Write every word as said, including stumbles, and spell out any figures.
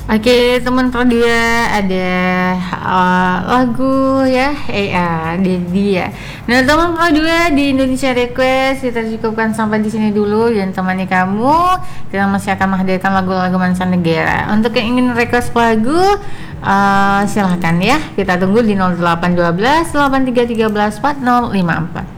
Oke, teman Pro dua ada uh, lagu ya, eh uh, Dedi ya. Nah, teman Pro dua di Indonesia Request kita cukupkan sampai di sini dulu dan temani kamu. Kita masih akan menghadirkan lagu-lagu mancanegara. Untuk yang ingin request lagu, uh, silahkan ya. Kita tunggu di nol delapan satu dua delapan tiga tiga empat nol lima empat.